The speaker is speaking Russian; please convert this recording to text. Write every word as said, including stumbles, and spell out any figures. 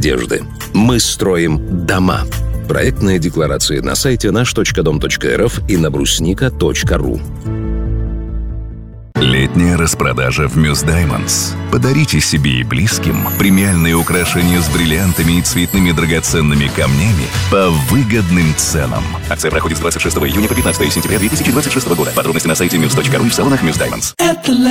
надежды. Мы строим дома. Проектные декларации на сайте наш точка дом точка эр эф и на брусника точка ру. Летняя распродажа в Мюс Даймондс. Подарите себе и близким премиальные украшения с бриллиантами и цветными драгоценными камнями по выгодным ценам. Акция проходит с двадцать шестого июня по пятнадцатое сентября две тысячи двадцать шестого года. Подробности на сайте мюс точка ру и в салонах Мюс Даймондс.